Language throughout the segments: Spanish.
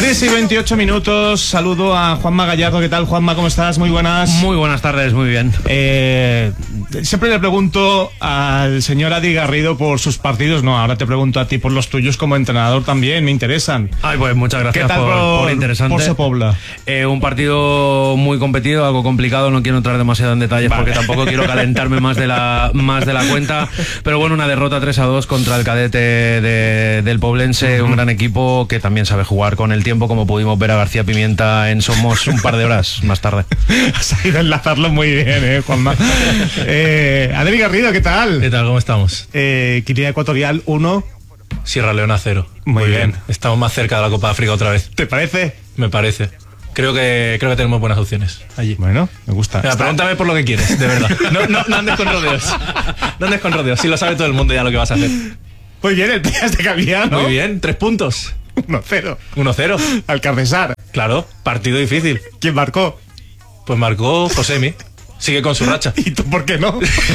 6:28. Saludo a Juanma Gallardo. ¿Qué tal, Juanma? ¿Cómo estás? Muy buenas. Muy buenas tardes, muy bien. Siempre le pregunto al señor Adi Garrido por sus partidos. No, ahora te pregunto a ti por los tuyos como entrenador también. Me interesan. Ay, pues muchas gracias. ¿Qué tal por interesante. por Sepobla? Un partido muy competido, algo complicado. No quiero entrar demasiado en detalles porque tampoco quiero calentarme más de la cuenta. Pero bueno, una derrota 3-2 contra el cadete del Poblense, un gran equipo que también sabe jugar con el tiempo, como pudimos ver a García Pimienta en Somos un par de horas más tarde. Has sabido enlazarlo muy bien, Juanma. Adri Garrido, ¿qué tal? ¿Qué tal? ¿Cómo estamos? Guinea Ecuatorial 1. Sierra Leona 0. Muy bien. Estamos más cerca de la Copa de África otra vez. ¿Te parece? Me parece. Creo que tenemos buenas opciones allí. Bueno, me gusta. Mira, pregúntame por lo que quieres, de verdad. No andes con rodeos. No andes con rodeos. Si lo sabe todo el mundo ya lo que vas a hacer. Muy bien, el Pías de Caviar, ¿no? Muy bien, 3 puntos. 1-0. 1-0. Al Carcesar. Claro, partido difícil. ¿Quién marcó? Pues marcó Josemi. Sigue con su racha. ¿Y tú por qué no?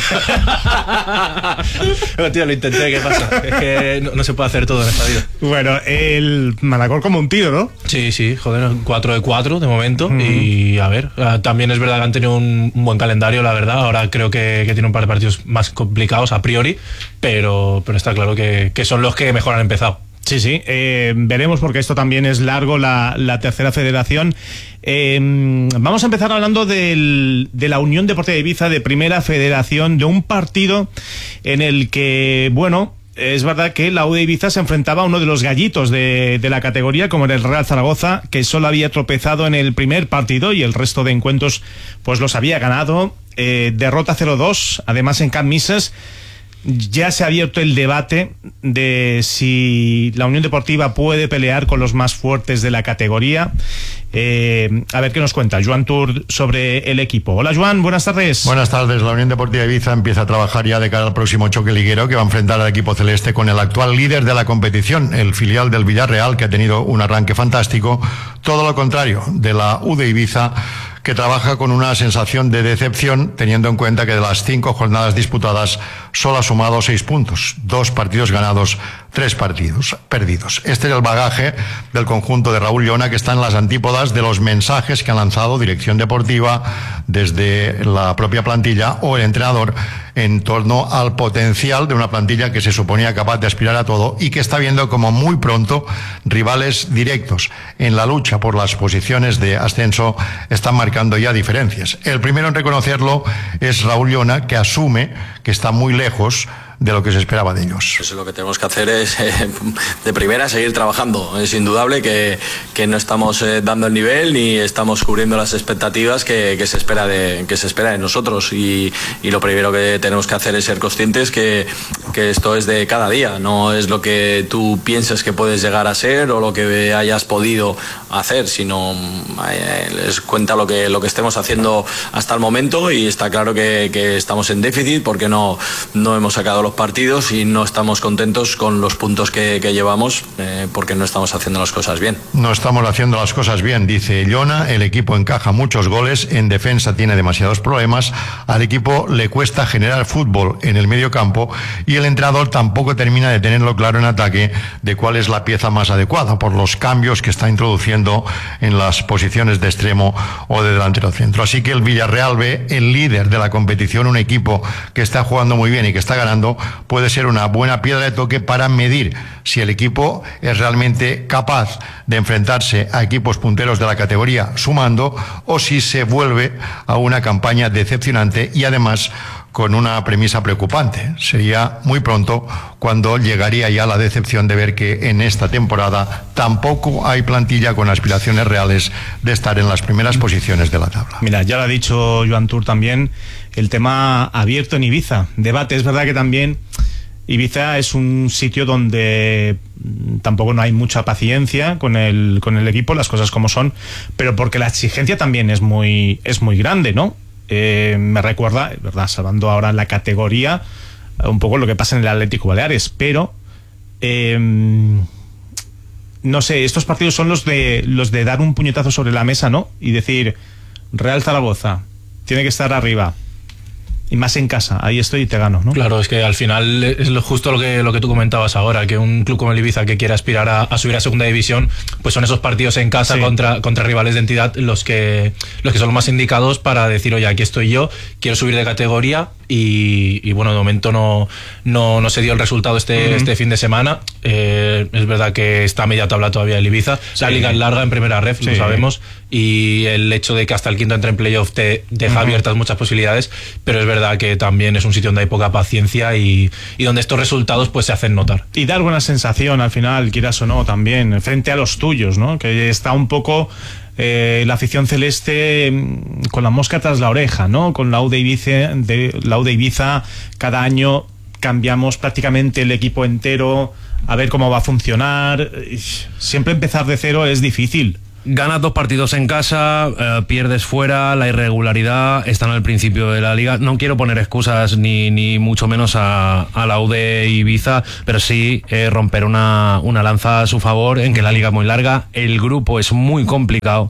Tío, lo intenté, ¿qué pasa? Es que no se puede hacer todo en esta vida. Bueno, el Manacor como un tiro, ¿no? Sí, joder, 4 de 4 de momento. Y a ver, también es verdad que han tenido un buen calendario, la verdad. Ahora creo que tiene un par de partidos más complicados a priori, pero está claro que son los que mejor han empezado. Sí, veremos porque esto también es largo, la tercera federación. Vamos a empezar hablando de la Unión Deportiva de Ibiza, de Primera Federación, de un partido en el que, bueno, es verdad que la U de Ibiza se enfrentaba a uno de los gallitos de la categoría, como era el Real Zaragoza, que solo había tropezado en el primer partido y el resto de encuentros pues los había ganado. Derrota 0-2, además en Can Misses. Ya se ha abierto el debate de si la Unión Deportiva puede pelear con los más fuertes de la categoría. A ver qué nos cuenta Joan Tour sobre el equipo. Hola, Joan, buenas tardes. Buenas tardes. La Unión Deportiva de Ibiza empieza a trabajar ya de cara al próximo choque liguero que va a enfrentar al equipo celeste con el actual líder de la competición, el filial del Villarreal, que ha tenido un arranque fantástico. Todo lo contrario de la U de Ibiza, que trabaja con una sensación de decepción, teniendo en cuenta que de las 5 jornadas disputadas solo ha sumado 6 puntos, 2 partidos ganados, 3 partidos perdidos. Este es el bagaje del conjunto de Raúl Llona, que está en las antípodas de los mensajes que han lanzado dirección deportiva desde la propia plantilla o el entrenador en torno al potencial de una plantilla que se suponía capaz de aspirar a todo y que está viendo como muy pronto rivales directos en la lucha por las posiciones de ascenso están marcando ya diferencias. El primero en reconocerlo es Raúl Llona, que asume que está muy lejos de lo que se esperaba de ellos. Pues lo que tenemos que hacer es de primera seguir trabajando. Es indudable que no estamos dando el nivel ni estamos cubriendo las expectativas que se espera de nosotros, y lo primero que tenemos que hacer es ser conscientes que esto es de cada día, no es lo que tú pienses que puedes llegar a ser o lo que hayas podido hacer, sino les cuenta lo que estemos haciendo hasta el momento, y está claro que estamos en déficit porque no hemos sacado los partidos y no estamos contentos con los puntos que llevamos porque no estamos haciendo las cosas bien. No estamos haciendo las cosas bien, dice Llona. El equipo encaja muchos goles, en defensa tiene demasiados problemas, al equipo le cuesta generar fútbol en el medio campo y el entrenador tampoco termina de tenerlo claro en ataque de cuál es la pieza más adecuada por los cambios que está introduciendo en las posiciones de extremo o de delantero centro. Así que el Villarreal ve el líder de la competición, un equipo que está jugando muy bien y que está ganando, puede ser una buena piedra de toque para medir si el equipo es realmente capaz de enfrentarse a equipos punteros de la categoría sumando, o si se vuelve a una campaña decepcionante y además con una premisa preocupante. Sería muy pronto cuando llegaría ya la decepción de ver que en esta temporada tampoco hay plantilla con aspiraciones reales de estar en las primeras posiciones de la tabla. Mira, ya lo ha dicho Joan Tour también, el tema abierto en Ibiza. Debate, es verdad que también Ibiza es un sitio donde tampoco no hay mucha paciencia con el equipo, las cosas como son, pero porque la exigencia también es muy grande, ¿no? Me recuerda, verdad, salvando ahora la categoría, un poco lo que pasa en el Atlético Baleares, pero no sé, estos partidos son los de dar un puñetazo sobre la mesa, ¿no? Y decir, Real Zaragoza tiene que estar arriba, y más en casa, ahí estoy y te gano, ¿no? Claro, es que al final es justo lo que tú comentabas ahora, que un club como el Ibiza que quiera aspirar a subir a segunda división, pues son esos partidos en casa contra rivales de entidad los que son los más indicados para decir, oye, aquí estoy yo, quiero subir de categoría. Y bueno, de momento no se dio el resultado este fin de semana. Es verdad que está a media tabla todavía el Ibiza. La liga es larga en primera ref, lo sabemos, y el hecho de que hasta el quinto entre en playoff te deja abiertas muchas posibilidades, pero es verdad que también es un sitio donde hay poca paciencia y donde estos resultados pues se hacen notar. Y dar buena sensación al final, quieras o no, también frente a los tuyos, ¿no? Que está un poco la afición celeste con la mosca tras la oreja, ¿no? Con la UD Ibiza cada año cambiamos prácticamente el equipo entero a ver cómo va a funcionar. Siempre empezar de cero es difícil. Ganas 2 partidos en casa, pierdes fuera, la irregularidad, están al principio de la liga. No quiero poner excusas ni mucho menos a la UD Ibiza, pero sí romper una lanza a su favor en que la liga es muy larga, el grupo es muy complicado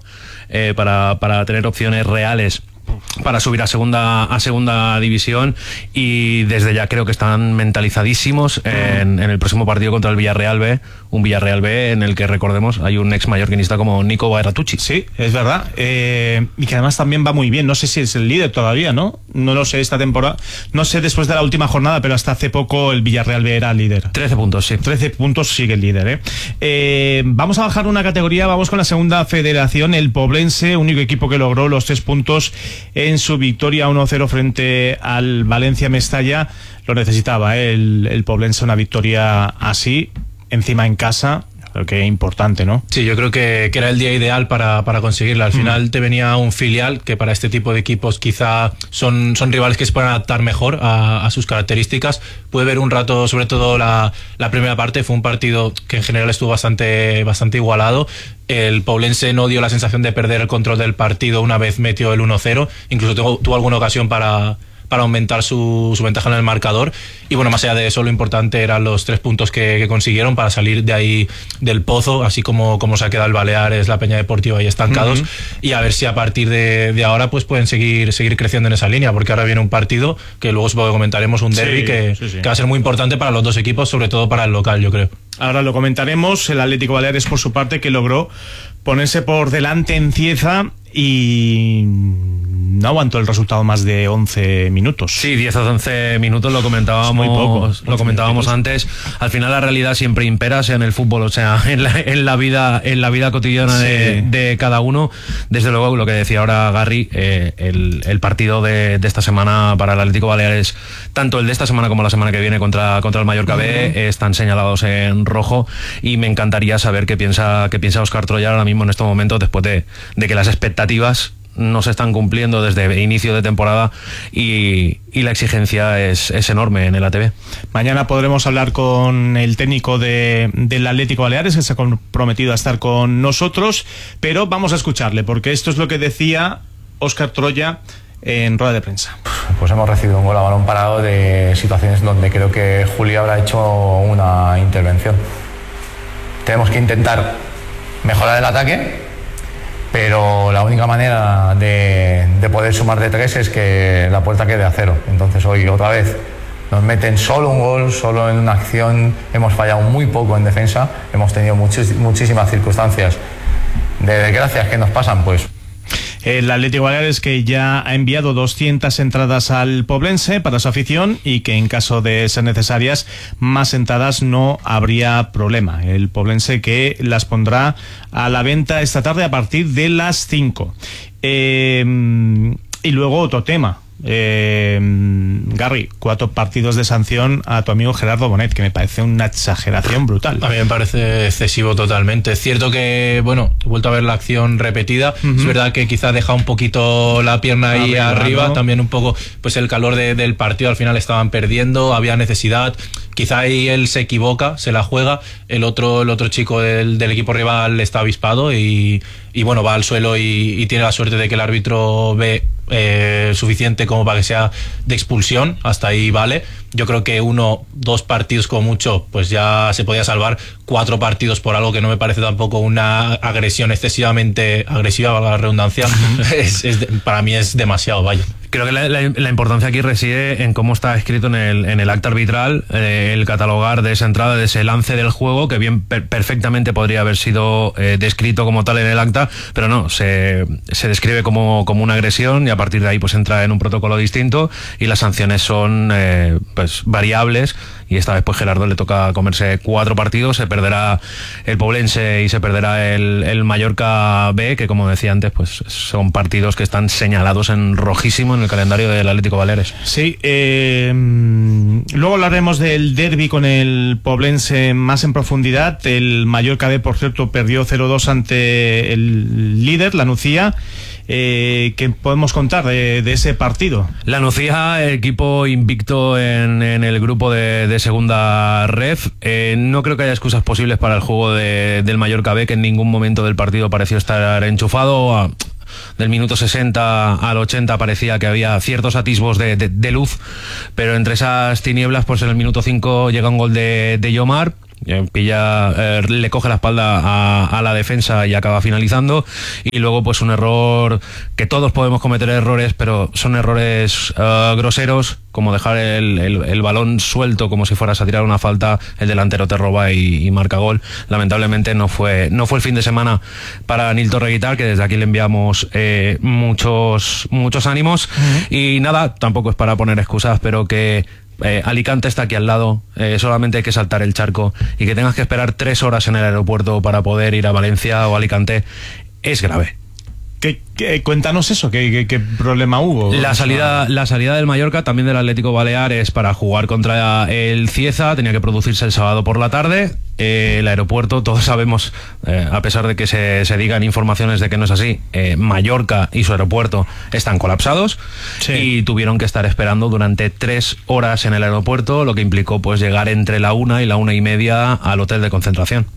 para tener opciones reales para subir a segunda división, y desde ya creo que están mentalizadísimos en el próximo partido contra el Villarreal B, un Villarreal B en el que, recordemos, hay un ex mallorquinista como Nico Bairatucci. Sí, es verdad, y que además también va muy bien. No sé si es el líder todavía, ¿no? No lo sé esta temporada, no sé después de la última jornada, pero hasta hace poco el Villarreal B era líder. 13 puntos, sí. 13 puntos sigue el líder, vamos a bajar una categoría, vamos con la segunda federación, el Poblense, único equipo que logró los 3 puntos en su victoria 1-0 frente al Valencia Mestalla. Lo necesitaba el Poblense, una victoria así, encima en casa. Creo que es importante, ¿no? Sí, yo creo que era el día ideal para conseguirla. Al final te venía un filial que para este tipo de equipos quizá son rivales que se pueden adaptar mejor a sus características. Pude ver un rato, sobre todo la primera parte, fue un partido que en general estuvo bastante igualado. El Poblense no dio la sensación de perder el control del partido una vez metió el 1-0. Incluso tuvo alguna ocasión para aumentar su ventaja en el marcador. Y bueno, más allá de eso, lo importante eran los 3 puntos que consiguieron para salir de ahí del pozo, así como se ha quedado el Baleares, la Peña Deportiva ahí estancados, y a ver si a partir de ahora pues pueden seguir creciendo en esa línea, porque ahora viene un partido que luego supongo que comentaremos, un derbi que va a ser muy importante para los dos equipos, sobre todo para el local, yo creo. Ahora lo comentaremos. El Atlético Baleares, por su parte, que logró ponerse por delante en Cieza y no aguantó el resultado más de 11 minutos. Sí, 10 o 11 minutos, lo comentábamos antes. Al final la realidad siempre impera, sea en el fútbol o sea en la vida cotidiana de cada uno. Desde luego, lo que decía ahora Garry, el partido de esta semana para el Atlético Baleares, tanto el de esta semana como la semana que viene contra el Mallorca B, están señalados en rojo, y me encantaría saber qué piensa Óscar Troya ahora mismo en estos momentos, después de que las expectativas no se están cumpliendo desde inicio de temporada y la exigencia es enorme en el ATB. Mañana podremos hablar con el técnico del Atlético Baleares, que se ha comprometido a estar con nosotros, pero vamos a escucharle, porque esto es lo que decía Óscar Troya en rueda de prensa. Pues hemos recibido un gol a balón parado de situaciones donde creo que Julio habrá hecho una intervención. Tenemos que intentar mejorar el ataque, pero la única manera de poder sumar de 3 es que la puerta quede a 0. Entonces hoy otra vez nos meten solo un gol, solo en una acción, hemos fallado muy poco en defensa, hemos tenido muchísimas circunstancias de desgracias que nos pasan, pues. El Atlético Baleares, que ya ha enviado 200 entradas al Poblense para su afición, y que en caso de ser necesarias más entradas no habría problema. El Poblense que las pondrá a la venta esta tarde a partir de las 5. Y luego otro tema. Garry, 4 partidos de sanción a tu amigo Gerardo Bonet, que me parece una exageración brutal. A mí me parece excesivo totalmente. Es cierto que, bueno, he vuelto a ver la acción repetida. Es verdad que quizá deja un poquito la pierna ahí arriba, ¿no? También un poco pues el calor del partido, al final estaban perdiendo, había necesidad. Quizá ahí él se equivoca, se la juega, el otro chico del equipo rival está avispado y bueno, va al suelo y tiene la suerte de que el árbitro ve suficiente como para que sea de expulsión. Hasta ahí vale. Yo creo que 1-2 partidos como mucho pues ya se podía salvar. 4 partidos por algo que no me parece tampoco una agresión excesivamente agresiva, valga la redundancia, para mí es demasiado, vaya. Creo que la importancia aquí reside en cómo está escrito en el acta arbitral el catalogar de esa entrada, de ese lance del juego, que bien perfectamente podría haber sido descrito como tal en el acta, pero no, se describe como una agresión, y a partir de ahí pues entra en un protocolo distinto y las sanciones son pues variables. Y esta vez pues Gerardo le toca comerse 4 partidos, se perderá el Poblense y se perderá el Mallorca B, que como decía antes pues son partidos que están señalados en rojísimo en el calendario del Atlético Baleares. Sí, luego hablaremos del derbi con el Poblense más en profundidad. El Mallorca B, por cierto, perdió 0-2 ante el líder, la Nucía. ¿Qué podemos contar de ese partido? La Nucía, equipo invicto en el grupo de segunda ref. No creo que haya excusas posibles para el juego del Mallorca B, que en ningún momento del partido pareció estar enchufado. Del minuto 60 al 80 parecía que había ciertos atisbos de luz, pero entre esas tinieblas pues en el minuto 5 llega un gol de Yomar. Le coge la espalda a la defensa y acaba finalizando, y luego pues un error, que todos podemos cometer errores, pero son errores groseros, como dejar el balón suelto como si fueras a tirar una falta, el delantero te roba y marca gol. Lamentablemente no fue el fin de semana para Nil Torreguitar, que desde aquí le enviamos muchos ánimos. Y nada, tampoco es para poner excusas, pero que Alicante está aquí al lado, solamente hay que saltar el charco, y que tengas que esperar 3 horas en el aeropuerto para poder ir a Valencia o Alicante es grave. Cuéntanos eso, ¿qué problema hubo? La salida del Mallorca, también del Atlético Baleares, para jugar contra el Cieza, tenía que producirse el sábado por la tarde. El aeropuerto, todos sabemos, a pesar de que se digan informaciones de que no es así, Mallorca y su aeropuerto están colapsados. Sí. Y tuvieron que estar esperando durante 3 horas en el aeropuerto, lo que implicó pues llegar entre la 1 y la 1:30 al hotel de concentración.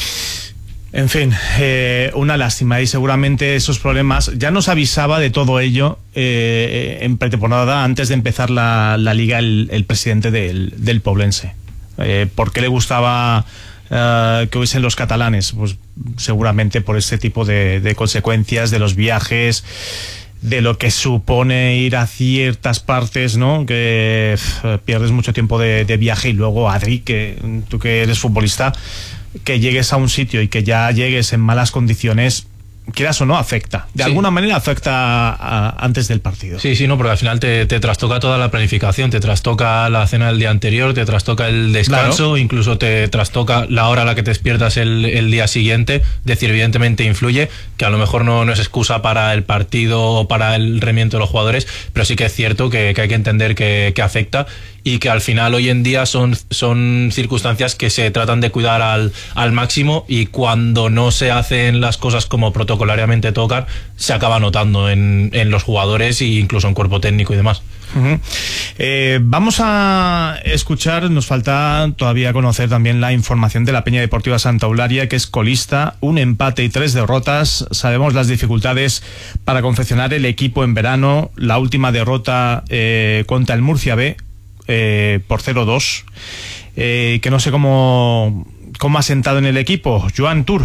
En fin, una lástima, y seguramente esos problemas, ya nos avisaba de todo ello en pretemporada, antes de empezar la liga, el presidente del Poblense. ¿Por qué le gustaba que hubiesen los catalanes? Pues seguramente por ese tipo de consecuencias de los viajes, de lo que supone ir a ciertas partes, ¿no? Que pierdes mucho tiempo de viaje, y luego, Adri, que tú que eres futbolista, que llegues a un sitio y que ya llegues en malas condiciones, quieras o no, afecta. De alguna manera afecta antes del partido. Sí, no, porque al final te trastoca toda la planificación, te trastoca la cena del día anterior, te trastoca el descanso, claro. Incluso te trastoca la hora a la que te despiertas el día siguiente. Es decir, evidentemente influye, que a lo mejor no es excusa para el partido o para el rendimiento de los jugadores, pero sí que es cierto que hay que entender que afecta, y que al final hoy en día son circunstancias que se tratan de cuidar al máximo, y cuando no se hacen las cosas como protocolariamente tocan, se acaba notando en los jugadores e incluso en cuerpo técnico y demás. Vamos a escuchar, nos falta todavía conocer también la información de la Peña Deportiva Santa Eulalia, que es colista, 1 empate y 3 derrotas. Sabemos las dificultades para confeccionar el equipo en verano, la última derrota contra el Murcia B por 0-2, que no sé cómo ha sentado en el equipo. Joan Tur.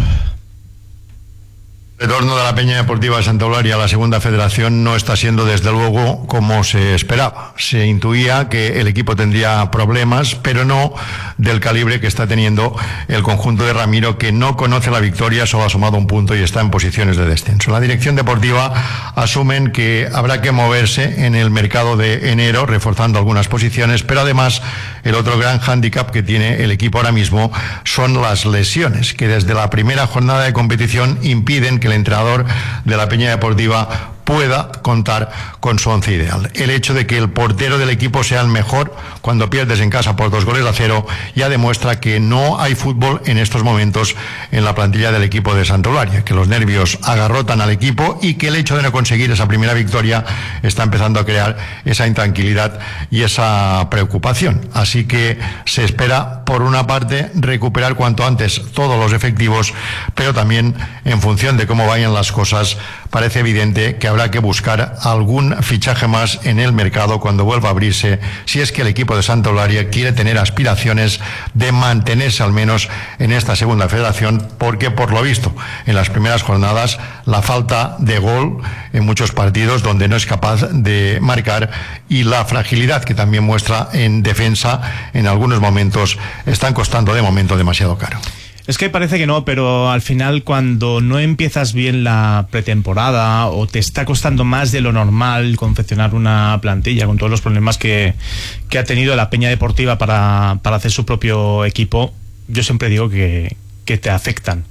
El retorno de la Peña Deportiva Santa Eulalia a la segunda federación no está siendo desde luego como se esperaba. Se intuía que el equipo tendría problemas, pero no del calibre que está teniendo el conjunto de Ramiro, que no conoce la victoria, solo ha sumado 1 punto y está en posiciones de descenso. La dirección deportiva asumen que habrá que moverse en el mercado de enero, reforzando algunas posiciones, pero además el otro gran hándicap que tiene el equipo ahora mismo son las lesiones, que desde la primera jornada de competición impiden que el entrenador de la Peña Deportiva pueda contar con su once ideal. El hecho de que el portero del equipo sea el mejor cuando pierdes en casa por 2-0 ya demuestra que no hay fútbol en estos momentos en la plantilla del equipo de Santa Eulalia, que los nervios agarrotan al equipo y que el hecho de no conseguir esa primera victoria está empezando a crear esa intranquilidad y esa preocupación. Así que se espera, por una parte, recuperar cuanto antes todos los efectivos, pero también, en función de cómo vayan las cosas, parece evidente que habrá habrá que buscar algún fichaje más en el mercado cuando vuelva a abrirse, si es que el equipo de Santa Eulalia quiere tener aspiraciones de mantenerse al menos en esta segunda federación, porque por lo visto en las primeras jornadas la falta de gol en muchos partidos donde no es capaz de marcar y la fragilidad que también muestra en defensa en algunos momentos están costando de momento demasiado caro. Es que parece que no, pero al final cuando no empiezas bien la pretemporada o te está costando más de lo normal confeccionar una plantilla con todos los problemas que ha tenido la Peña Deportiva para hacer su propio equipo, yo siempre digo que te afectan.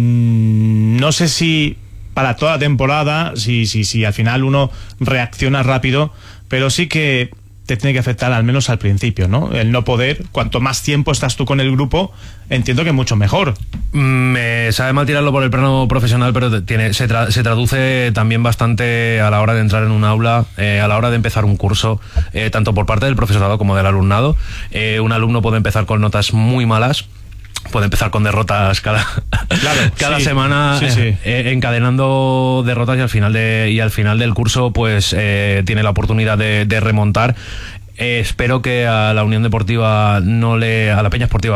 No sé si para toda la temporada, si al final uno reacciona rápido, pero sí que te tiene que afectar al menos al principio, ¿no? El no poder, cuanto más tiempo estás tú con el grupo, entiendo que mucho mejor. Me sabe mal tirarlo por el plano profesional, pero se traduce también bastante a la hora de entrar en un aula, a la hora de empezar un curso, tanto por parte del profesorado como del alumnado. Un alumno puede empezar con notas muy malas, puede empezar con derrotas cada semana, encadenando derrotas, y al final del curso pues tiene la oportunidad de remontar. Espero que a la Unión Deportiva a la Peña Esportiva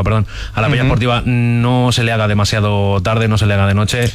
no se le haga demasiado tarde, no se le haga de noche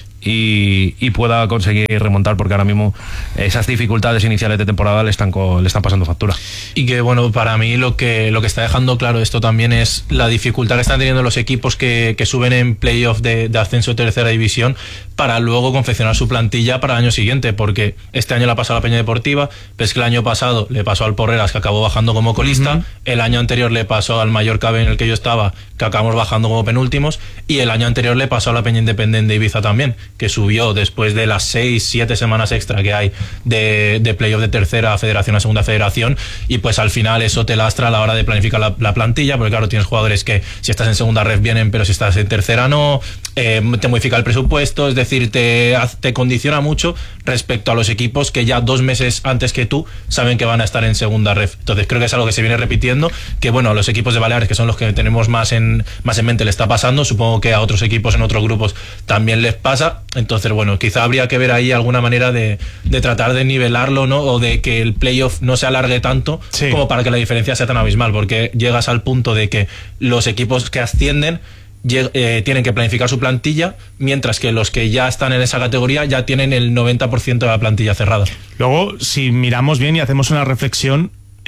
y pueda conseguir remontar, porque ahora mismo esas dificultades iniciales de temporada le están pasando factura. Y que bueno, para mí lo que está dejando claro esto también es la dificultad que están teniendo los equipos que suben en playoff de ascenso de tercera división para luego confeccionar su plantilla para el año siguiente, porque este año le ha pasado a la Peña Deportiva, pero es que el año pasado le pasó al Porreras, que acabó bajando como colista, el año anterior le pasó al Mallorca B, en el que yo estaba, que acabamos bajando como penúltimos, y el año anterior le pasó a la Peña Independiente de Ibiza también, que subió después de las 6-7 semanas extra que hay de playoff de tercera federación a segunda federación, y pues al final eso te lastra a la hora de planificar la plantilla, porque claro, tienes jugadores que si estás en segunda ref vienen, pero si estás en tercera no, te modifica el presupuesto, es decir, te condiciona mucho respecto a los equipos que ya 2 meses antes que tú saben que van a estar en segunda ref. Entonces creo que es algo que se viene repitiendo, que bueno, a los equipos de Baleares, que son los que tenemos más en mente, le está pasando, supongo que a otros equipos en otros grupos también les pasa. Entonces bueno, quizá habría que ver ahí alguna manera de tratar de nivelarlo, ¿no? O de que el playoff no se alargue tanto como para que la diferencia sea tan abismal, porque llegas al punto de que los equipos que ascienden tienen que planificar su plantilla, mientras que los que ya están en esa categoría ya tienen el 90% de la plantilla cerrada. Luego, si miramos bien y hacemos una reflexión,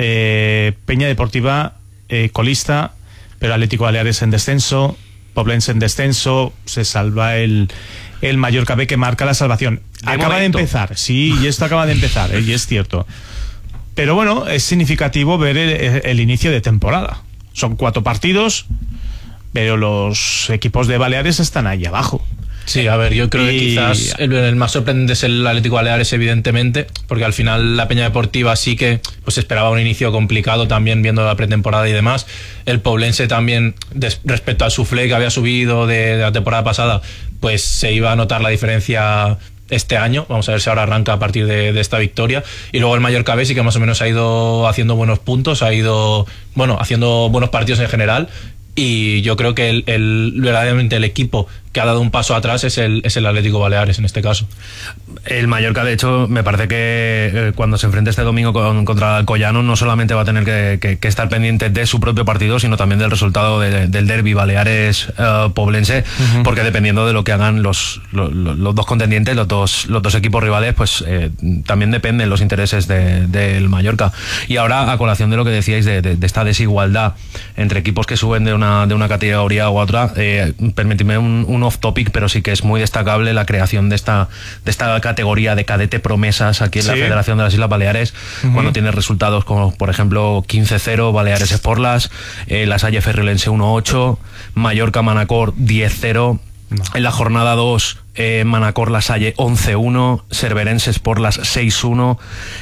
Peña Deportiva colista, pero Atlético Baleares en descenso, Poblense en descenso, se salva el Mallorca B, que marca la salvación. Acaba de empezar, sí, y esto acaba de empezar, y es cierto. Pero bueno, es significativo ver el inicio de temporada. Son 4 partidos, pero los equipos de Baleares están ahí abajo. Sí, a ver, yo creo que quizás el más sorprendente es el Atlético Baleares, evidentemente, porque al final la Peña Deportiva sí que pues esperaba un inicio complicado también viendo la pretemporada y demás. El Poblense también, respecto al suflé que había subido de la temporada pasada, pues se iba a notar la diferencia este año. Vamos a ver si ahora arranca a partir de esta victoria. Y luego el Mallorca B sí que más o menos ha ido haciendo buenos puntos, ha ido haciendo buenos partidos en general. Y yo creo que verdaderamente el equipo que ha dado un paso atrás es el Atlético Baleares en este caso. El Mallorca, de hecho, me parece que cuando se enfrente este domingo contra Alcoyano, no solamente va a tener que estar pendiente de su propio partido, sino también del resultado del derbi Baleares-Poblense, porque dependiendo de lo que hagan los dos contendientes, los dos equipos rivales, pues también dependen los intereses del Mallorca. Y ahora, a colación de lo que decíais de esta desigualdad entre equipos que suben de una categoría u otra, permitidme un off topic, pero sí que es muy destacable la creación de esta categoría de cadete promesas aquí en la Federación de las Islas Baleares, cuando tiene resultados como por ejemplo 15-0 Baleares Esporlas, La Salle Ferriolense 1-8, Mallorca Manacor 10-0. En la jornada 2, Manacor La Salle 11-1, Cerverenses Esporlas 6-1.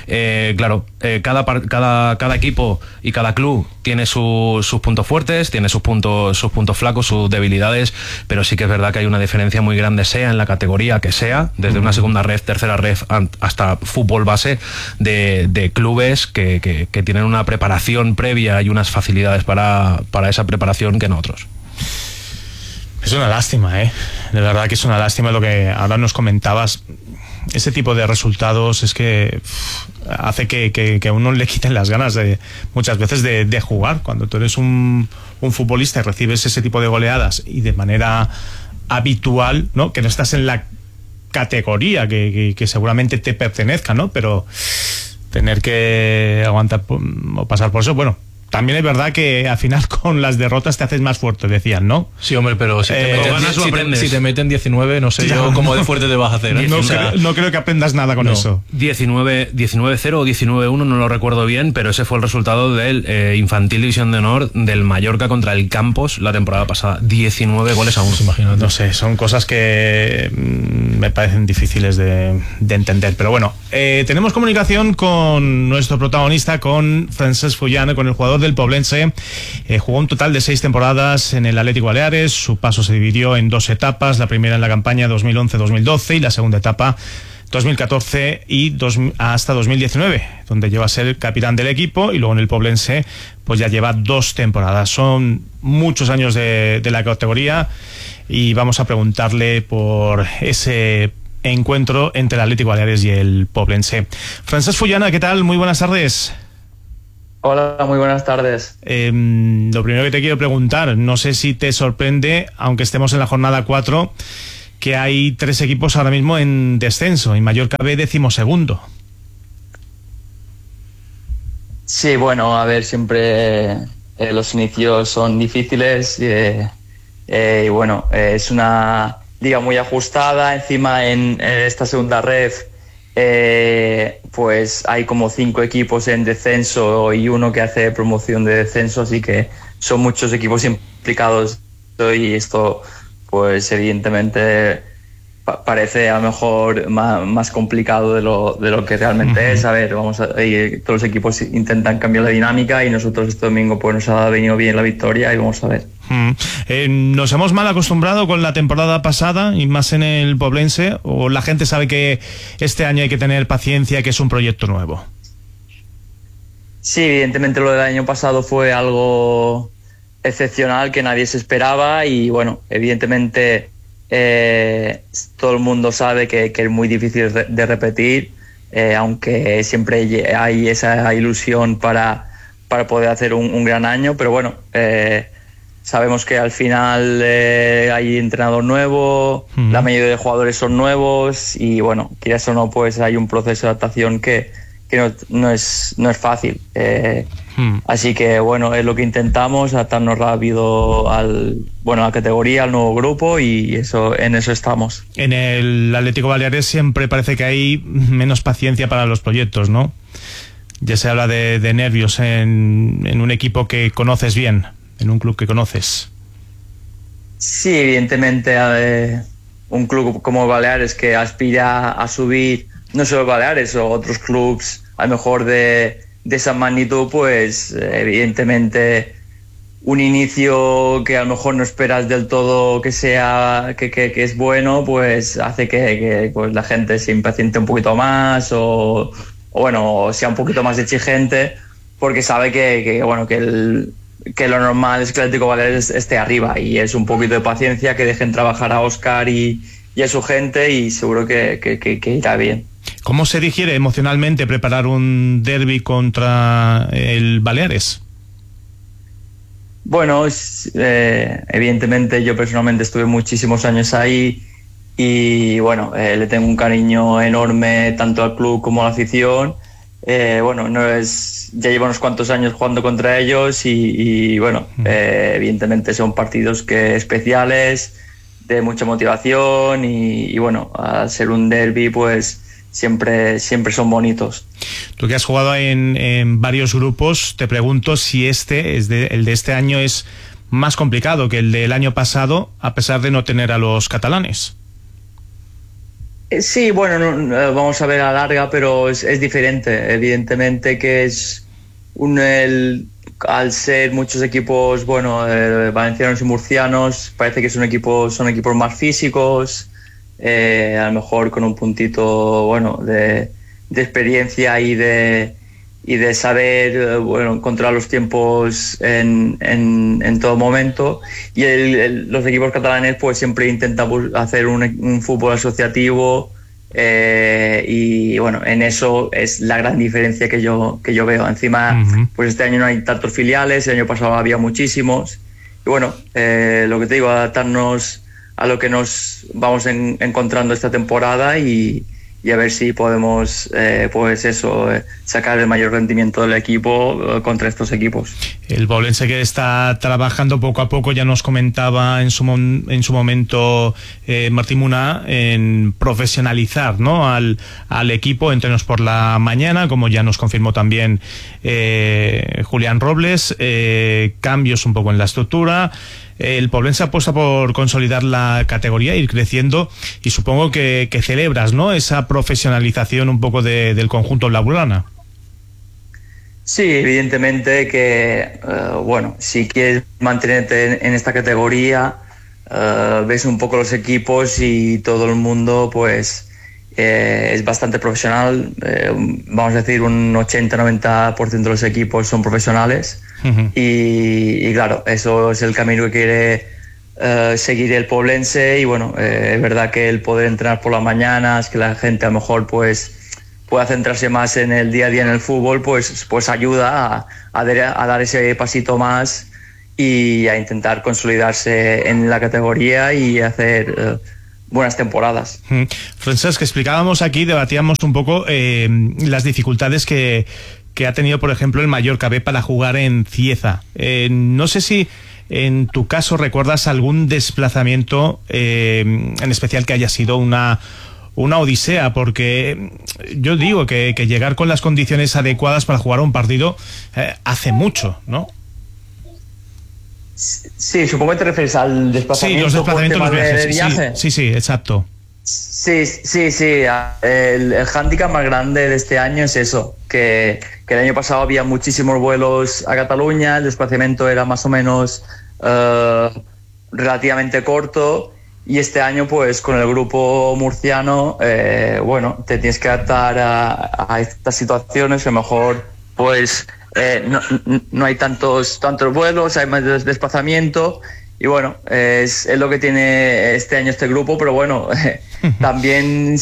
Cada equipo y cada club tiene sus puntos fuertes, tiene sus puntos flacos, sus debilidades, pero sí que es verdad que hay una diferencia muy grande, sea en la categoría que sea, desde una segunda ref, tercera ref, hasta fútbol base, de clubes que tienen una preparación previa y unas facilidades para esa preparación que en otros. Es una lástima, de verdad que es una lástima lo que ahora nos comentabas. ese tipo de resultados es que hace que a uno le quiten las ganas muchas veces de jugar. Cuando tú eres un futbolista y recibes ese tipo de goleadas y de manera habitual, ¿no? Que no estás en la categoría que seguramente te pertenezca, ¿no? Pero tener que aguantar o pasar por eso, bueno, también es verdad que al final con las derrotas te haces más fuerte, decían, ¿no? Sí, hombre, pero si te meten 19, no sé yo cómo de fuerte te vas a hacer. No creo que aprendas nada con eso. 19-0 o 19-1, no lo recuerdo bien, pero ese fue el resultado del Infantil División de Honor del Mallorca contra el Campos la temporada pasada. 19 goles a 1. Imagínate. No sé, son cosas que me parecen difíciles de entender. Pero bueno, tenemos comunicación con nuestro protagonista, con Francesc Fullana, con el jugador del Poblense. Jugó un total de 6 temporadas en el Atlético Baleares. Su paso se dividió en 2 etapas, la primera en la campaña 2011-2012 y la segunda etapa 2014 y hasta 2019, donde lleva a ser capitán del equipo, y luego en el Poblense pues ya lleva 2 temporadas. Son muchos años de la categoría y vamos a preguntarle por ese encuentro entre el Atlético Baleares y el Poblense. Francesc Fullana, ¿qué tal? Muy buenas tardes. Hola, muy buenas tardes. Lo primero que te quiero preguntar, no sé si te sorprende, aunque estemos en la jornada 4, que hay 3 equipos ahora mismo en descenso, y Mallorca B 12º. Sí, bueno, a ver, siempre los inicios son difíciles y bueno, es una liga muy ajustada. Encima en esta segunda ref pues hay como 5 equipos en descenso y uno que hace promoción de descenso, así que son muchos equipos implicados y esto pues evidentemente parece a lo mejor más complicado de lo que realmente es. A ver, todos los equipos intentan cambiar la dinámica y nosotros este domingo pues nos ha venido bien la victoria y vamos a ver. ¿Nos hemos mal acostumbrado con la temporada pasada y más en el Poblense, o la gente sabe que este año hay que tener paciencia, que es un proyecto nuevo? Sí, evidentemente lo del año pasado fue algo excepcional que nadie se esperaba y bueno, evidentemente todo el mundo sabe que es muy difícil de repetir, aunque siempre hay esa ilusión para poder hacer un gran año, pero bueno, sabemos que al final hay entrenador nuevo, la mayoría de jugadores son nuevos y bueno, quieras o no, pues hay un proceso de adaptación que no es fácil. Así que bueno, es lo que intentamos, adaptarnos rápido a la categoría, al nuevo grupo, y en eso estamos. En el Atlético Baleares siempre parece que hay menos paciencia para los proyectos, ¿no? Ya se habla de nervios en un equipo que conoces bien, en un club que conoces. Sí, evidentemente un club como Baleares que aspira a subir, no solo Baleares o otros clubs a lo mejor de esa magnitud, pues evidentemente un inicio que a lo mejor no esperas del todo que sea que es bueno, pues hace que pues la gente se impaciente un poquito más o bueno, sea un poquito más exigente, porque sabe que lo normal es que el Atlético Baleares esté arriba, y es un poquito de paciencia, que dejen trabajar a Óscar y a su gente, y seguro que irá bien. ¿Cómo se digiere emocionalmente preparar un derbi contra el Baleares? Bueno, evidentemente yo personalmente estuve muchísimos años ahí y bueno, le tengo un cariño enorme tanto al club como a la afición. Ya llevo unos cuantos años jugando contra ellos y bueno, evidentemente son partidos especiales, de mucha motivación y bueno, al ser un derbi pues siempre son bonitos. Tú que has jugado en varios grupos, te pregunto si el de este año es más complicado que el del año pasado, a pesar de no tener a los catalanes. Sí, bueno, vamos a ver a la larga, pero es diferente. Evidentemente que al ser muchos equipos, valencianos y murcianos, parece que son equipos más físicos, a lo mejor con un puntito, de experiencia y de saber, controlar los tiempos en todo momento. Y los equipos catalanes pues siempre intentan hacer un fútbol asociativo Y bueno, en eso es la gran diferencia que yo veo. Encima, pues este año no hay tantos filiales, el año pasado había muchísimos. Y bueno, lo que te digo, adaptarnos a lo que nos vamos encontrando esta temporada y a ver si podemos sacar el mayor rendimiento del equipo contra estos equipos. El Poblense que está trabajando poco a poco, ya nos comentaba en su momento Martín Muná, en profesionalizar, ¿no?, al equipo, entrenos por la mañana, como ya nos confirmó también Julián Robles, cambios un poco en la estructura. El Poblense apuesta por consolidar la categoría, ir creciendo, y supongo que celebras, ¿no?, esa profesionalización un poco del conjunto blaugrana. Sí, evidentemente que, si quieres mantenerte en esta categoría, ves un poco los equipos y todo el mundo, pues, es bastante profesional. Vamos a decir, un 80-90% de los equipos son profesionales. Y claro, eso es el camino que quiere seguir el Poblense. Y bueno, es verdad que el poder entrenar por las mañanas, que la gente a lo mejor pues pueda centrarse más en el día a día en el fútbol, pues ayuda a dar ese pasito más y a intentar consolidarse en la categoría y hacer buenas temporadas. Francesc, explicábamos aquí, debatíamos un poco las dificultades que ha tenido, por ejemplo, el Mallorca B para jugar en Cieza. No sé si en tu caso recuerdas algún desplazamiento en especial que haya sido una odisea, porque yo digo que llegar con las condiciones adecuadas para jugar un partido hace mucho, ¿no? Sí, supongo que te refieres al desplazamiento. Sí, los desplazamientos, los viajes. De viaje. Sí, exacto. Sí. El hándicap más grande de este año es eso, que el año pasado había muchísimos vuelos a Cataluña, el desplazamiento era más o menos relativamente corto, y este año pues con el grupo murciano te tienes que adaptar a estas situaciones, que a lo mejor pues no hay tantos vuelos, hay más desplazamiento. Y bueno, es lo que tiene este año este grupo, pero bueno, también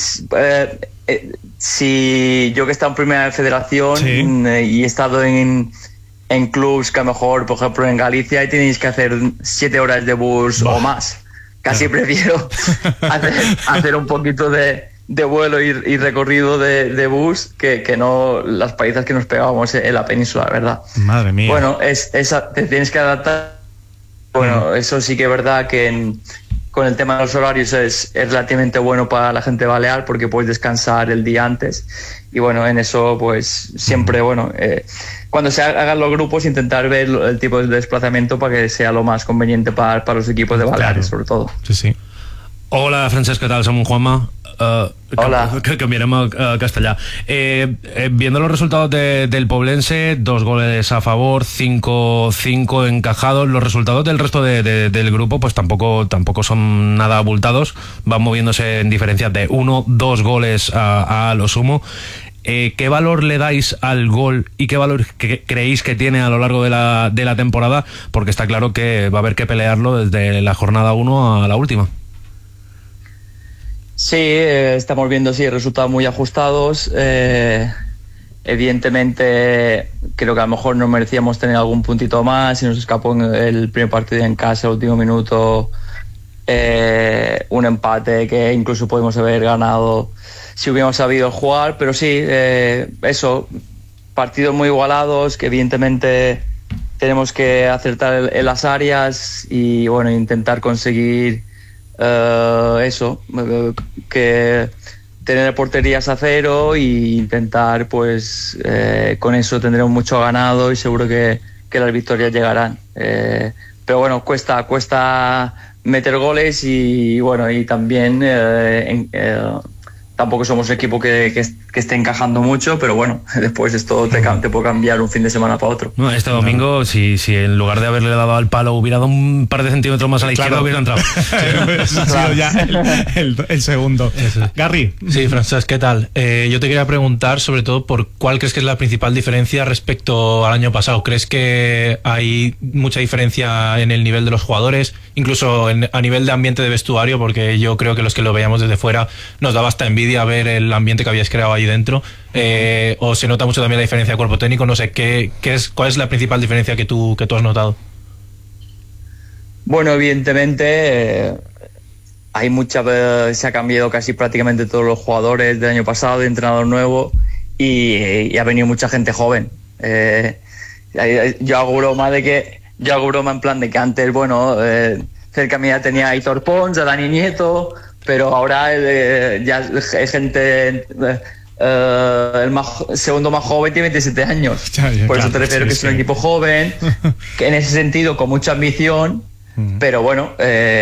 si yo que he estado en primera federación, sí, y he estado en clubs que a lo mejor, por ejemplo, en Galicia, y tenéis que hacer 7 horas de bus o más. Casi prefiero hacer un poquito de vuelo y recorrido de bus que no las palizas que nos pegábamos en la península, la verdad. Madre mía. Bueno, te tienes que adaptar. Bueno, eso sí que es verdad que con el tema de los horarios es relativamente bueno para la gente balear, porque puedes descansar el día antes. Y bueno, en eso pues siempre, cuando se hagan los grupos, intentar ver el tipo de desplazamiento para que sea lo más conveniente para los equipos de Baleares, sobre todo. Sí. Hola, Francesc, què tal? Som Juanma. Hola. Que canviarem a castellà. Viendo los resultados del Poblense, 2 goles a favor, 5 encajados. Los resultados del resto del grupo pues tampoco son nada abultados. Van moviéndose en diferencias de 1-2 goles a lo sumo. ¿Qué valor le dais al gol y qué valor creéis que tiene a lo largo de la temporada? Porque está claro que va a haber que pelearlo desde la jornada 1 a la última. Sí, estamos viendo resultados muy ajustados. Evidentemente creo que a lo mejor no merecíamos tener algún puntito más, y nos escapó en el primer partido en casa, el último minuto, un empate que incluso podemos haber ganado si hubiéramos sabido jugar. Pero sí, partidos muy igualados, que evidentemente tenemos que acertar en las áreas y intentar conseguir que tener porterías a cero, e intentar con eso tendremos mucho ganado y seguro que las victorias llegarán. Pero bueno, cuesta meter goles y también tampoco somos un equipo que esté encajando mucho, pero bueno, después esto te puede cambiar un fin de semana para otro. No, este domingo, si en lugar de haberle dado al palo hubiera dado un par de centímetros más a la izquierda, hubiera entrado. Eso ha sido ya el segundo. Garry. Sí, Francesc, ¿qué tal? Yo te quería preguntar sobre todo por cuál crees que es la principal diferencia respecto al año pasado. ¿Crees que hay mucha diferencia en el nivel de los jugadores, incluso a nivel de ambiente de vestuario? Porque yo creo que los que lo veíamos desde fuera nos daba hasta envidia envidia ver el ambiente que habíais creado ahí dentro. ¿O se nota mucho también la diferencia de cuerpo técnico? No sé, ¿cuál es la principal diferencia que tú has notado? Bueno, evidentemente se ha cambiado casi prácticamente todos los jugadores del año pasado, de entrenador nuevo, y ha venido mucha gente joven. Yo hago broma en plan de que antes, bueno, cerca mía tenía a Aitor Pons, a Dani Nieto, pero ahora ya hay gente, el segundo más joven tiene 27 años. Por eso te refiero que es un equipo joven, que en ese sentido con mucha ambición, pero bueno,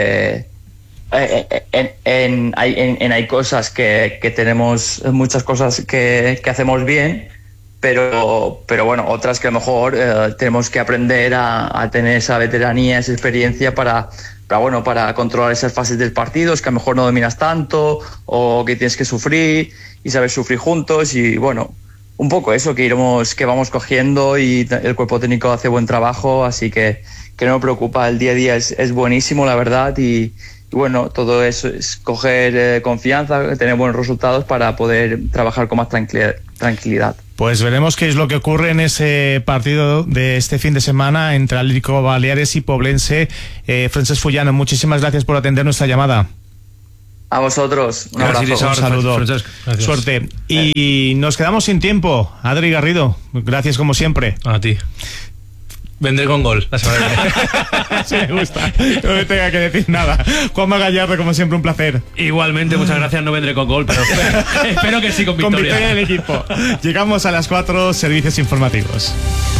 hay cosas que tenemos, muchas cosas que hacemos bien, pero bueno, otras que a lo mejor tenemos que aprender a tener esa veteranía, esa experiencia para controlar esas fases del partido, que a lo mejor no dominas tanto, o que tienes que sufrir y saber sufrir juntos. Y bueno, un poco eso que vamos cogiendo, y el cuerpo técnico hace buen trabajo, así que no me preocupa. El día a día es buenísimo, la verdad, y bueno, todo eso es coger confianza, tener buenos resultados para poder trabajar con más tranquilidad. Pues veremos qué es lo que ocurre en ese partido de este fin de semana entre Atlético Baleares y Poblense. Francesc Fullana, muchísimas gracias por atender nuestra llamada. A vosotros, un abrazo. Un saludo, suerte. Y nos quedamos sin tiempo. Adri Garrido, gracias como siempre. A ti. Vendré con gol la semana que viene. Sí, me gusta. No me tenga que decir nada. Juanma Gallardo, como siempre, un placer. Igualmente, muchas gracias. No vendré con gol, pero espero que sí con victoria. Con victoria del equipo. Llegamos a las 4, servicios informativos.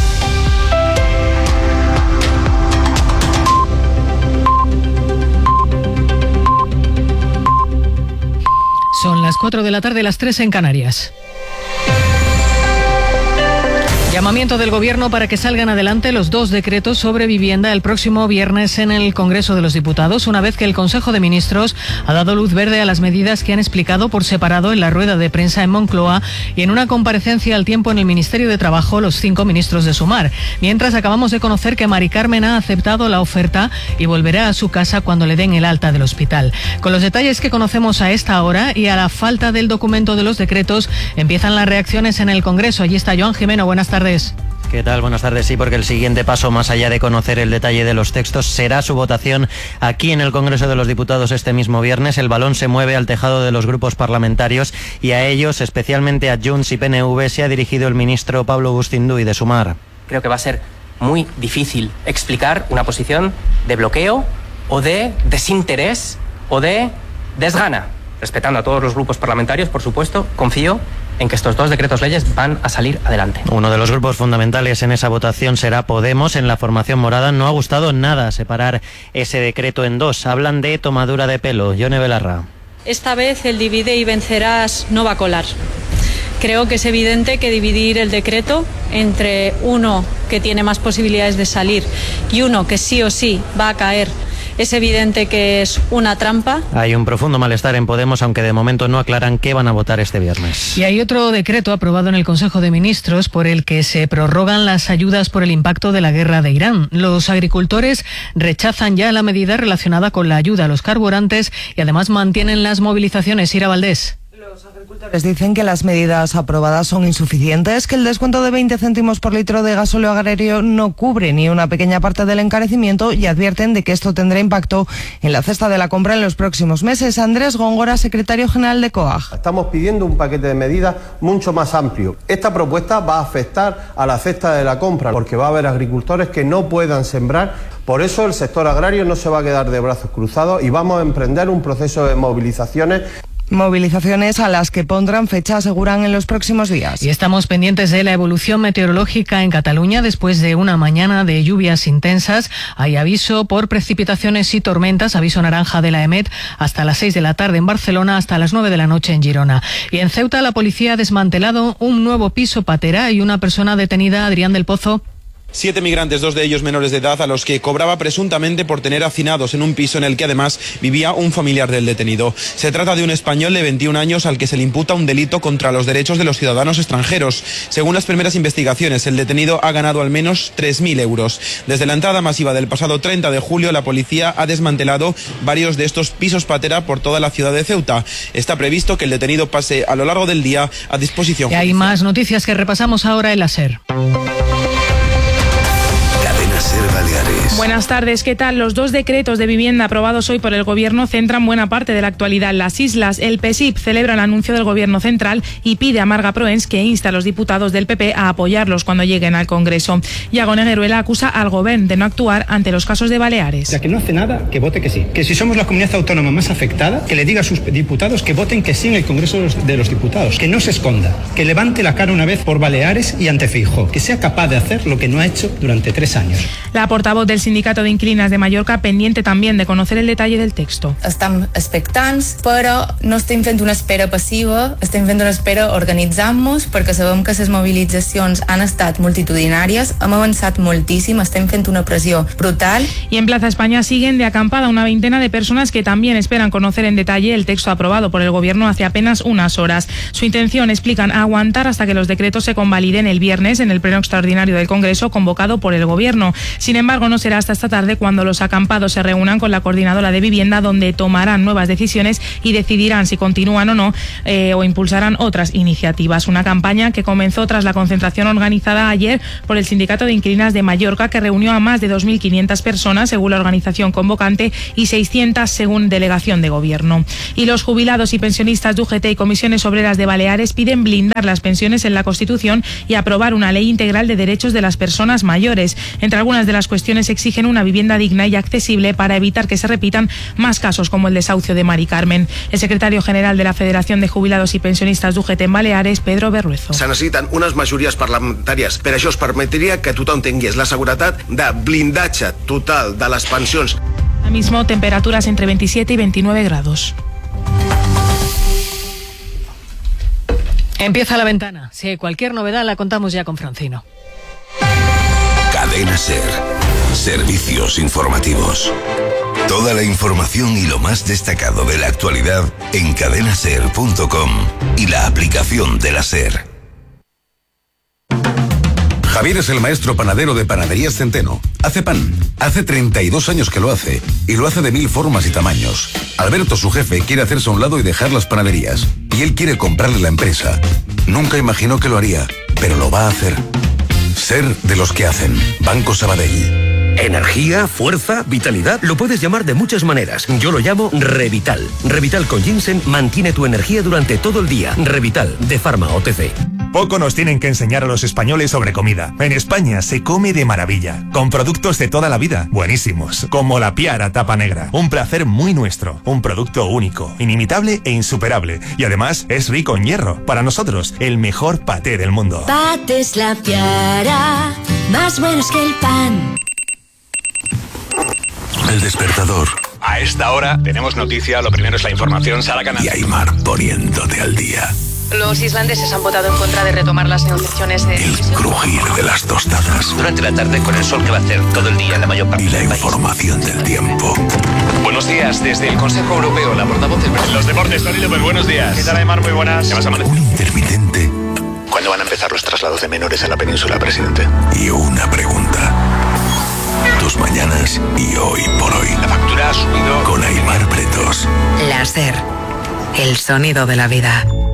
Son las 4 de la tarde, las 3 en Canarias. Llamamiento del Gobierno para que salgan adelante los 2 decretos sobre vivienda el próximo viernes en el Congreso de los Diputados, una vez que el Consejo de Ministros ha dado luz verde a las medidas que han explicado por separado en la rueda de prensa en Moncloa y en una comparecencia al tiempo en el Ministerio de Trabajo los 5 ministros de Sumar. Mientras, acabamos de conocer que Mari Carmen ha aceptado la oferta y volverá a su casa cuando le den el alta del hospital. Con los detalles que conocemos a esta hora y a la falta del documento de los decretos, empiezan las reacciones en el Congreso. Allí está Joan Jimeno. Buenas tardes. ¿Qué tal? Buenas tardes. Sí, porque el siguiente paso, más allá de conocer el detalle de los textos, será su votación aquí en el Congreso de los Diputados este mismo viernes. El balón se mueve al tejado de los grupos parlamentarios y a ellos, especialmente a Junts y PNV, se ha dirigido el ministro Pablo Bustinduy de Sumar. Creo que va a ser muy difícil explicar una posición de bloqueo o de desinterés o de desgana. Respetando a todos los grupos parlamentarios, por supuesto, confío en que estos 2 decretos leyes van a salir adelante. Uno de los grupos fundamentales en esa votación será Podemos. En la formación morada no ha gustado nada separar ese decreto en 2. Hablan de tomadura de pelo. Yone Belarra. Esta vez el divide y vencerás no va a colar. Creo que es evidente que dividir el decreto entre uno que tiene más posibilidades de salir y uno que sí o sí va a caer, es evidente que es una trampa. Hay un profundo malestar en Podemos, aunque de momento no aclaran qué van a votar este viernes. Y hay otro decreto aprobado en el Consejo de Ministros por el que se prorrogan las ayudas por el impacto de la guerra de Irán. Los agricultores rechazan ya la medida relacionada con la ayuda a los carburantes y además mantienen las movilizaciones. Ira Valdés. Los agricultores dicen que las medidas aprobadas son insuficientes, que el descuento de 20 céntimos por litro de gasóleo agrario no cubre ni una pequeña parte del encarecimiento y advierten de que esto tendrá impacto en la cesta de la compra en los próximos meses. Andrés Góngora, secretario general de COAG. Estamos pidiendo un paquete de medidas mucho más amplio. Esta propuesta va a afectar a la cesta de la compra porque va a haber agricultores que no puedan sembrar. Por eso el sector agrario no se va a quedar de brazos cruzados y vamos a emprender un proceso de movilizaciones. Movilizaciones a las que pondrán fecha, aseguran, en los próximos días. Y estamos pendientes de la evolución meteorológica en Cataluña después de una mañana de lluvias intensas. Hay aviso por precipitaciones y tormentas, aviso naranja de la EMET hasta las 6 de la tarde en Barcelona, hasta las 9 de la noche en Girona. Y en Ceuta la policía ha desmantelado un nuevo piso patera y una persona detenida, Adrián del Pozo. 7 migrantes, 2 de ellos menores de edad, a los que cobraba presuntamente por tener hacinados en un piso en el que además vivía un familiar del detenido. Se trata de un español de 21 años al que se le imputa un delito contra los derechos de los ciudadanos extranjeros. Según las primeras investigaciones, el detenido ha ganado al menos 3.000 euros. Desde la entrada masiva del pasado 30 de julio, la policía ha desmantelado varios de estos pisos patera por toda la ciudad de Ceuta. Está previsto que el detenido pase a lo largo del día a disposición judicial. Y hay más noticias que repasamos ahora en la SER. SER Baleares. Buenas tardes, ¿qué tal? Los 2 decretos de vivienda aprobados hoy por el Gobierno centran buena parte de la actualidad en las islas. El PSIP celebra el anuncio del Gobierno central y pide a Marga Proens que insta a los diputados del PP a apoyarlos cuando lleguen al Congreso. Iago Negueruela acusa al Gobierno de no actuar ante los casos de Baleares. Ya que no hace nada, que vote que sí. Que si somos la comunidad autónoma más afectada, que le diga a sus diputados que voten que sí en el Congreso de los Diputados. Que no se esconda. Que levante la cara una vez por Baleares y ante Feijóo. Que sea capaz de hacer lo que no ha hecho durante 3 años. La portavoz del Sindicato de Inquilinas de Mallorca, pendiente también de conocer el detalle del texto. Estem expectants, però no estem fent una espera passiva, estem fent una espera organitzant-nos, perquè sabem que les mobilitzacions han estat multitudinàries, hem avançat moltíssim, estem fent una pressió brutal. Y en Plaza España siguen de acampada una veintena de personas que también esperan conocer en detalle el texto aprobado por el Gobierno hace apenas unas horas. Su intención, explican, aguantar hasta que los decretos se convaliden el viernes en el pleno extraordinario del Congreso convocado por el Gobierno. Sin embargo, no será hasta esta tarde cuando los acampados se reúnan con la Coordinadora de Vivienda, donde tomarán nuevas decisiones y decidirán si continúan o no o impulsarán otras iniciativas. Una campaña que comenzó tras la concentración organizada ayer por el Sindicato de Inquilinas de Mallorca, que reunió a más de 2.500 personas, según la organización convocante, y 600 según delegación de Gobierno. Y los jubilados y pensionistas de UGT y comisiones obreras de Baleares piden blindar las pensiones en la Constitución y aprobar una ley integral de derechos de las personas mayores. Entre algunas de las cuestiones exigen una vivienda digna y accesible para evitar que se repitan más casos como el desahucio de Mari Carmen. El secretario general de la Federación de Jubilados y Pensionistas d'UGT en Baleares, Pedro Berruezo. Se necessiten unes majories parlamentàries. Per això es permetria que tothom tingués la seguretat de blindatge total de les pensions. Ahora mismo temperaturas entre 27 y 29 grados. Empieza La Ventana. Si hay cualquier novedad la contamos ya con Francino. Cadena SER. Servicios informativos. Toda la información y lo más destacado de la actualidad en cadenaser.com y la aplicación de la SER. Javier es el maestro panadero de Panaderías Centeno. Hace pan. Hace 32 años que lo hace. Y lo hace de 1000 formas y tamaños. Alberto, su jefe, quiere hacerse a un lado y dejar las panaderías. Y él quiere comprarle la empresa. Nunca imaginó que lo haría, pero lo va a hacer. Ser de los que hacen. Banco Sabadell. Energía, fuerza, vitalidad, lo puedes llamar de muchas maneras. Yo lo llamo Revital. Revital con ginseng mantiene tu energía durante todo el día. Revital, de Pharma OTC. Poco nos tienen que enseñar a los españoles sobre comida. En España se come de maravilla, con productos de toda la vida, buenísimos, como la Piara tapa negra. Un placer muy nuestro, un producto único, inimitable e insuperable. Y además es rico en hierro. Para nosotros, el mejor paté del mundo. Patés La Piara, más buenos que el pan. El despertador. A esta hora tenemos noticia, lo primero es la información, Sara Canal. Y Aymar poniéndote al día. Los islandeses han votado en contra de retomar las negociaciones de... El crujir de las tostadas. Durante la tarde, con el sol que va a hacer todo el día en la mayor parte y la del país. Información del tiempo. Buenos días, desde el Consejo Europeo, la portavoz del... Los deportes, Tony López, buenos días. ¿Qué tal, Aymar? Muy buenas. ¿Qué vas a amanecer? Un intermitente. ¿Cuándo van a empezar los traslados de menores a la península, presidente? Y una pregunta. Tus mañanas y hoy por hoy. La factura ha subido... Con Aymar Pretos. La SER, el sonido de la vida.